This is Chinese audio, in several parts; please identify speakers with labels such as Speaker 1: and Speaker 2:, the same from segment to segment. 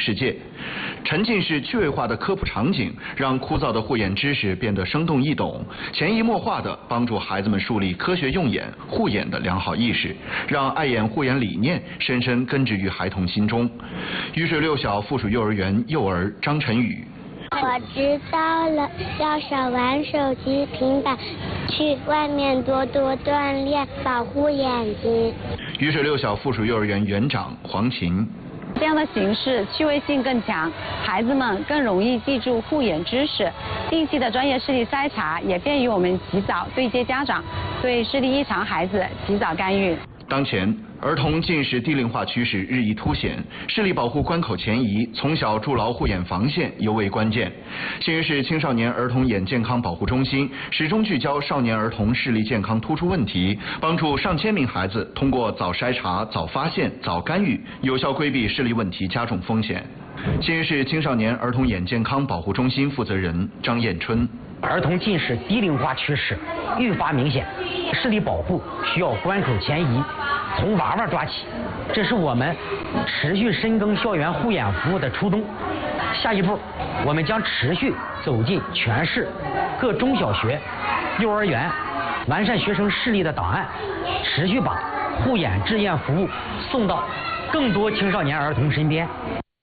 Speaker 1: 世界。沉浸式趣味化的科普场景，让枯燥的护眼知识变得生动易懂，潜移默化地帮助孩子们树立科学用眼、护眼的良好意识，让爱眼护眼理念深深根植于孩童心中。雨水六小附属幼儿园幼儿张晨宇。
Speaker 2: 我知道了，要少玩手机、平板，去外面多多锻炼，保护眼睛。
Speaker 1: 雨水六小附属幼儿园园长黄琴。
Speaker 3: 这样的形式趣味性更强，孩子们更容易记住护眼知识。定期的专业视力筛查也便于我们及早对接家长，对视力异常孩子及早干预。
Speaker 1: 当前，儿童近视低龄化趋势日益凸显，视力保护关口前移，从小筑牢护眼防线尤为关键。新余市青少年儿童眼健康保护中心始终聚焦少年儿童视力健康突出问题，帮助上千名孩子通过早筛查、早发现、早干预，有效规避视力问题加重风险。新余市青少年儿童眼健康保护中心负责人张艳春。
Speaker 4: 儿童近视低龄化趋势愈发明显，视力保护需要关口前移，从娃娃抓起，这是我们持续深耕校园护眼服务的初衷。下一步，我们将持续走进全市各中小学、幼儿园，完善学生视力的档案，持续把护眼治验服务送到更多青少年儿童身边。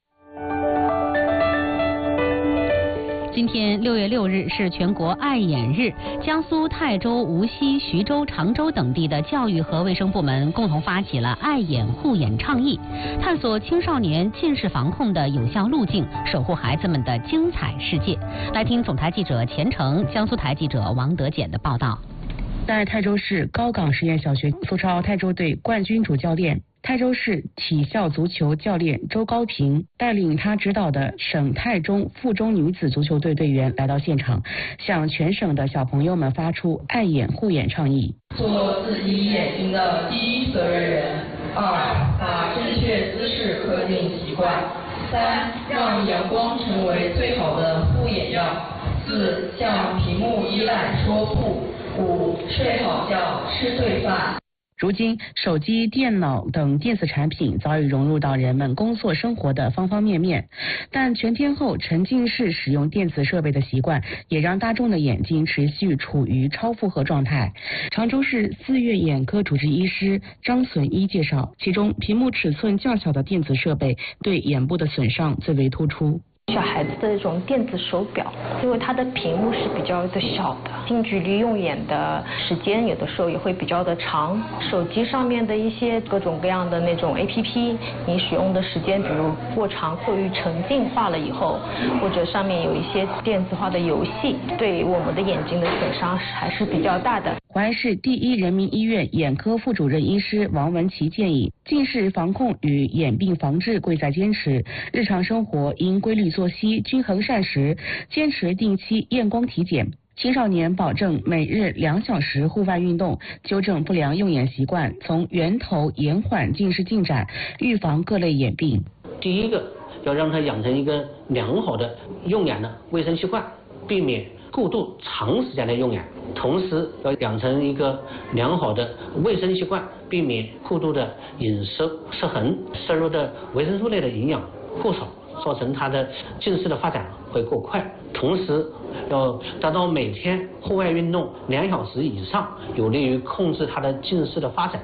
Speaker 5: 今天6月6日是全国爱眼日，江苏泰州、无锡、徐州、常州等地的教育和卫生部门共同发起了爱眼护眼倡议，探索青少年近视防控的有效路径，守护孩子们的精彩世界。来听总台记者钱成、江苏台记者王德简的报道。
Speaker 6: 在泰州市高岗实验小学，苏超泰州队冠军主教练、泰州市体校足球教练周高平带领他指导的省泰中附中女子足球队队员来到现场，向全省的小朋友们发出爱眼护眼倡议。
Speaker 7: 做自己眼睛的第一责任人。2. 把正确姿势刻进习惯。3. 让阳光成为最好的护眼药。4. 向屏幕依赖说不。5. 睡好觉，吃对饭。
Speaker 6: 如今，手机、电脑等电子产品早已融入到人们工作生活的方方面面，但全天候沉浸式使用电子设备的习惯，也让大众的眼睛持续处于超负荷状态。常州市四月眼科主治医师张损一介绍，其中屏幕尺寸较小的电子设备对眼部的损伤最为突出。
Speaker 8: 小孩子的这种电子手表，因为它的屏幕是比较的小的，近距离用眼的时间有的时候也会比较的长。手机上面的一些各种各样的那种 APP， 你使用的时间比如过长，过于沉浸化了以后，或者上面有一些电子化的游戏，对我们的眼睛的损伤还是比较大的。
Speaker 6: 淮安市第一人民医院眼科副主任医师王文琪建议，近视防控与眼病防治贵在坚持，日常生活应规律作息、均衡膳食，坚持定期验光体检。青少年保证每日2小时户外运动，纠正不良用眼习惯，从源头延缓近视进展，预防各类眼病。
Speaker 9: 第一个要让他养成一个良好的用眼的卫生习惯，避免过度长时间的用眼，同时要养成一个良好的卫生习惯，避免过度的饮食失衡，摄入的维生素类的营养过少，造成他的近视的发展会过快。同时要达到每天户外运动2小时以上，有利于控制他的近视的发展。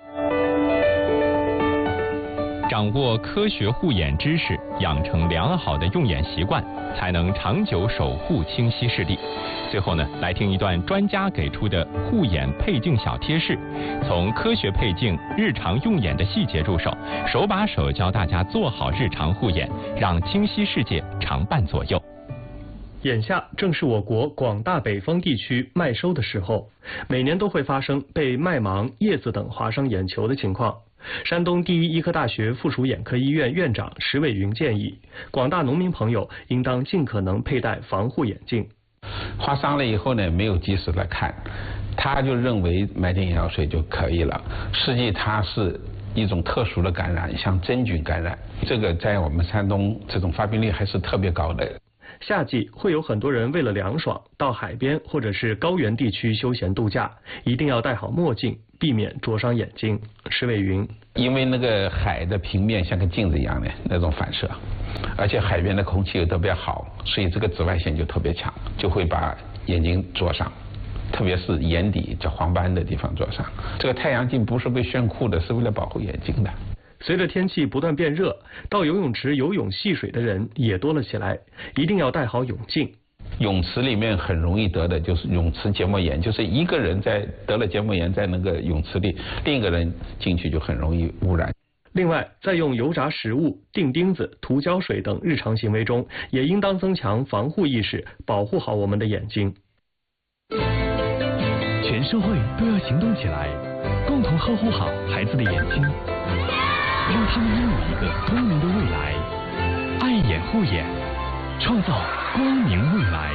Speaker 10: 掌握科学护眼知识，养成良好的用眼习惯，才能长久守护清晰视力。最后呢，来听一段专家给出的护眼配镜小贴士，从科学配镜、日常用眼的细节入手，手把手教大家做好日常护眼，让清晰世界常伴左右。
Speaker 11: 眼下正是我国广大北方地区麦收的时候，每年都会发生被麦芒、叶子等划伤眼球的情况。山东第一医科大学附属眼科医院院长石伟云建议，广大农民朋友应当尽可能佩戴防护眼镜。
Speaker 12: 划伤了以后呢，没有及时的看，他就认为买点眼药水就可以了，实际它是一种特殊的感染，像真菌感染，这个在我们山东这种发病率还是特别高的。
Speaker 11: 夏季会有很多人为了凉爽到海边或者是高原地区休闲度假，一定要戴好墨镜， 避免灼伤眼睛。石伟云，
Speaker 12: 因为那个海的平面像个镜子一样的那种反射，而且海边的空气又特别好，所以这个紫外线就特别强，就会把眼睛灼伤，特别是眼底叫黄斑的地方灼伤。这个太阳镜不是为炫酷的，是为了保护眼睛的。
Speaker 11: 随着天气不断变热，到游泳池游泳戏水的人也多了起来，一定要戴好泳镜。
Speaker 12: 泳池里面很容易得的就是泳池结膜炎，就是一个人得了结膜炎在那个泳池里，另一个人进去就很容易污染。
Speaker 11: 另外，在用油炸食物、钉钉子、涂胶水等日常行为中，也应当增强防护意识，保护好我们的眼睛。
Speaker 13: 全社会都要行动起来，共同呵护好孩子的眼睛，让他们拥有一个光明的未来。爱眼护眼，创造光明未来。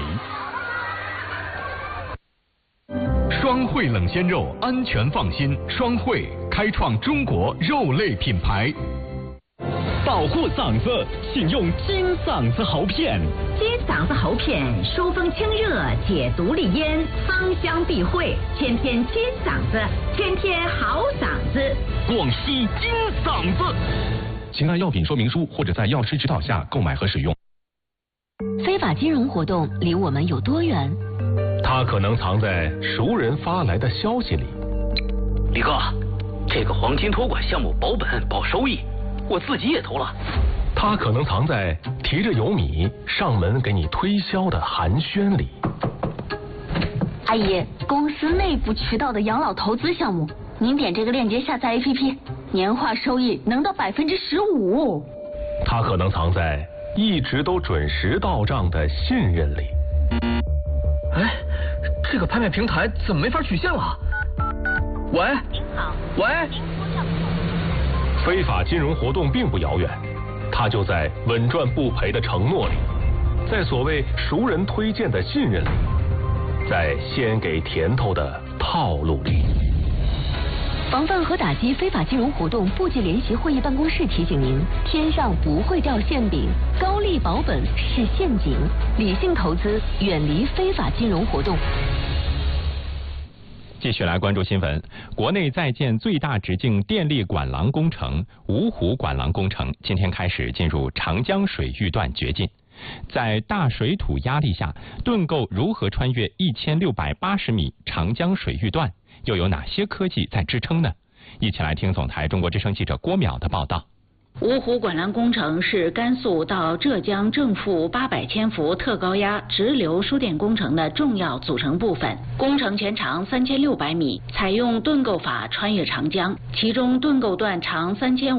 Speaker 13: 双汇冷鲜肉，安全放心。双汇开创中国肉类品牌。保护嗓子，请用金嗓子喉片。
Speaker 14: 金嗓子喉片疏风清热，解毒利咽，芳香避秽，天天金嗓子，天天好嗓子。
Speaker 13: 广西金嗓子。请按药品说明书或者在药师指导下购买和使用。
Speaker 15: 非法金融活动离我们有多远？
Speaker 13: 它可能藏在熟人发来的消息里。
Speaker 16: 李哥，这个黄金托管项目保本保收益，我自己也投了。
Speaker 13: 它可能藏在提着油米上门给你推销的寒暄里。
Speaker 15: 阿姨，公司内部渠道的养老投资项目，您点这个链接下载 APP， 年化收益能到15%。
Speaker 13: 它可能藏在一直都准时到账的信任里。
Speaker 16: 哎，这个拍卖平台怎么没法取现了？喂，您好，喂。
Speaker 13: 非法金融活动并不遥远，它就在稳赚不赔的承诺里，在所谓熟人推荐的信任里，在先给甜头的套路里。
Speaker 15: 防范和打击非法金融活动部级联席会议办公室提醒您：天上不会掉馅饼，高利保本是陷阱，理性投资，远离非法金融活动。
Speaker 10: 继续来关注新闻，国内在建最大直径电力管廊工程芜湖管廊工程今天开始进入长江水域段掘进。在大水土压力下，盾构如何穿越1680米长江水域段？又有哪些科技在支撑呢？一起来听总台中国之声记者郭淼的报道。
Speaker 17: 芜湖管廊工程是甘肃到浙江正负800千伏特高压直流输电工程的重要组成部分。工程全长3600米，采用盾构法穿越长江，其中盾构段长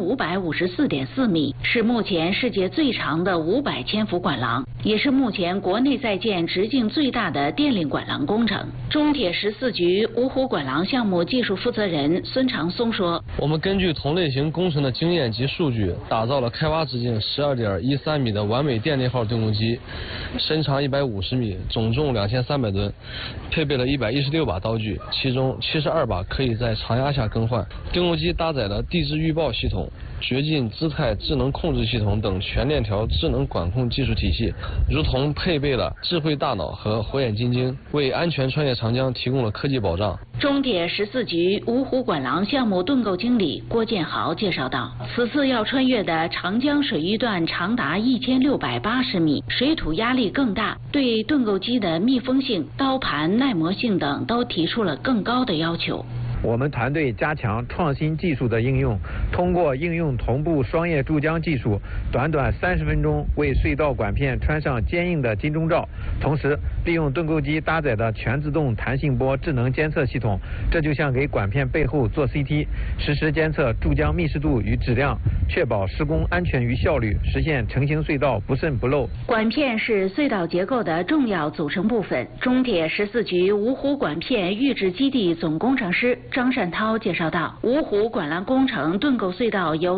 Speaker 17: 3554.4米，是目前世界最长的500千伏管廊，也是目前国内在建直径最大的电力管廊工程。中铁14局芜湖管廊项目技术负责人孙长松说：“
Speaker 18: 我们根据同类型工程的经验及数据，打造了开挖直径12.13米的完美电力号盾构机，身长150米，总重2300吨，配备了116把刀具，其中72把可以在长压下更换。盾构机搭载了地质预报系统、掘进姿态智能控制系统等全链条智能管控技术体系，如同配备了智慧大脑和火眼金睛，为安全穿越长江提供了科技保障。”
Speaker 17: 中铁14局芜湖管廊项目盾构经理郭建豪介绍道：“此次要穿越的长江水域段长达1680米，水土压力更大，对盾构机的密封性、刀盘耐磨性等都提出了更高的要求。”
Speaker 19: 我们团队加强创新技术的应用，通过应用同步双叶注浆技术，短短30分钟为隧道管片穿上坚硬的金钟罩。同时，利用盾构机搭载的全自动弹性波智能监测系统，这就像给管片背后做 CT， 实时监测注浆密实度与质量，确保施工安全与效率，实现成型隧道不渗不漏。
Speaker 17: 管片是隧道结构的重要组成部分。中铁14局芜湖管片预制基地总工程师张善涛介绍道：“芜湖管廊工程盾构隧道由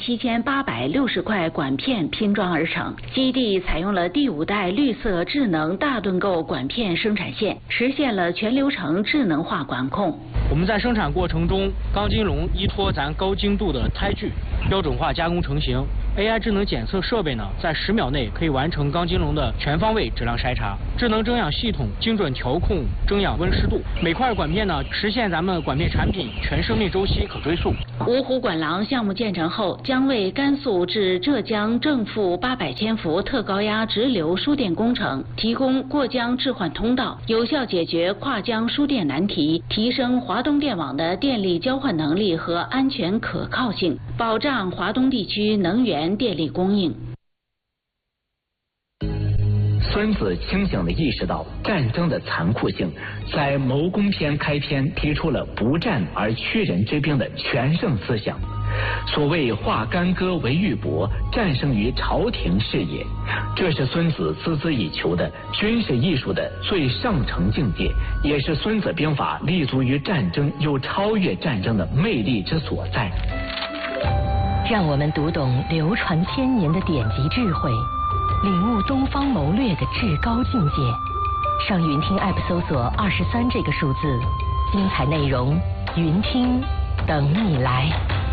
Speaker 17: 17860块管片拼装而成，基地采用了第5代绿色智能大盾构管片生产线，实现了全流程智能化管控。
Speaker 20: 我们在生产过程中，钢筋笼依托咱高精度的胎具，标准化加工成型， AI 智能检测设备呢，在10秒内可以完成钢筋笼的全方位质量筛查。智能蒸氧系统精准调控蒸氧温湿度，每块管片呢实现咱们管片产品全生命周期可追溯。
Speaker 17: 芜湖管廊项目建成后，将为甘肃至浙江正负800千伏特高压直流输电工程提供过江置换通道，有效解决跨江输电难题，提升华东电网的电力交换能力和安全可靠性，保障华东地区能源电力供应。
Speaker 21: 孙子清醒地意识到战争的残酷性，在《谋攻篇》开篇提出了不战而屈人之兵的全胜思想。所谓化干戈为玉帛，战胜于朝廷事业，这是孙子孜孜以求的军事艺术的最上乘境界，也是孙子兵法立足于战争又超越战争的魅力之所在。
Speaker 15: 让我们读懂流传千年的典籍智慧，领悟东方谋略的至高境界。上云听 App 搜索23这个数字，精彩内容云听等你来。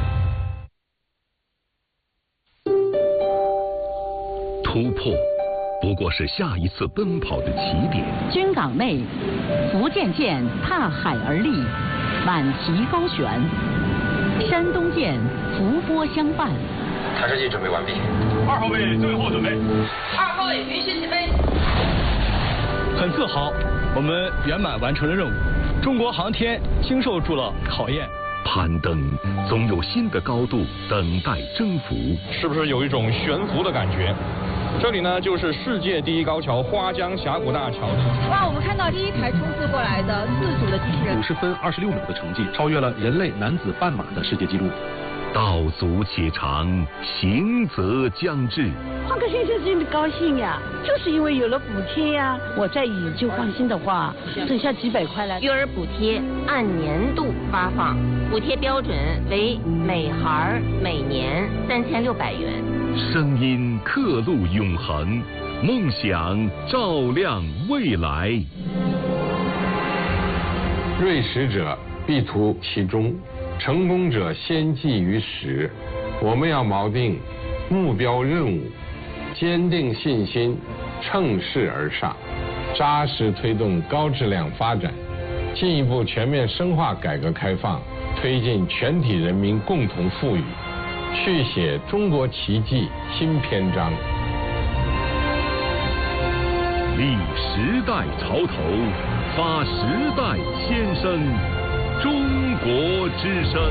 Speaker 22: 突破不过是下一次奔跑的起点。
Speaker 14: 军港内，福建舰踏海而立，满旗高悬；山东舰伏波相伴。
Speaker 23: 弹射器准备完毕。
Speaker 24: 2号位最后准备。
Speaker 25: 2号位允许起飞。
Speaker 24: 很自豪，我们圆满完成了任务。中国航天经受住了考验。
Speaker 22: 攀登总有新的高度等待征服。
Speaker 26: 是不是有一种悬浮的感觉？这里呢，就是世界第一高桥花江峡谷大桥。
Speaker 25: 哇，我们看到第一台冲刺过来的自主的机器人
Speaker 27: ，50分26秒的成绩，超越了人类男子半马的世界纪录。
Speaker 22: 道阻且长，行则将至。
Speaker 28: 换个新车真的高兴呀，就是因为有了补贴呀。我再以旧换新的话，省下几百块来。
Speaker 29: 育儿补贴按年度发放，补贴标准为每孩每年3600元。
Speaker 22: 声音刻录永恒，梦想照亮未来。
Speaker 30: 锐实者必图其中，成功者先记于始。我们要锚定目标任务，坚定信心，乘势而上，扎实推动高质量发展，进一步全面深化改革开放，推进全体人民共同富裕，续写中国奇迹新篇章。
Speaker 22: 立时代潮头，发时代先声，中国之声。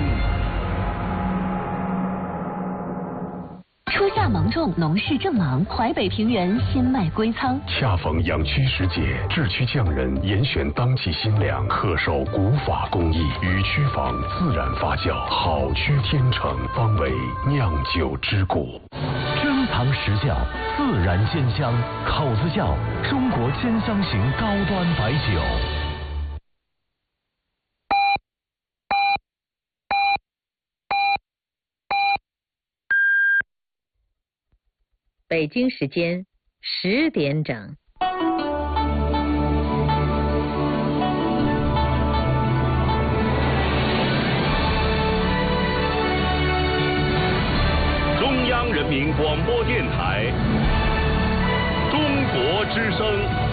Speaker 15: 初夏芒种，农事正忙，淮北平原新麦归仓。
Speaker 31: 恰逢养区时节，制区匠人严选当季新粮，恪守古法工艺，与区房自然发酵，好区天成，方为酿酒之果。
Speaker 13: 珍藏实窖，自然鲜香，口子窖，中国鲜香型高端白酒。
Speaker 14: 北京时间10点整。
Speaker 22: 中央人民广播电台，中国之声。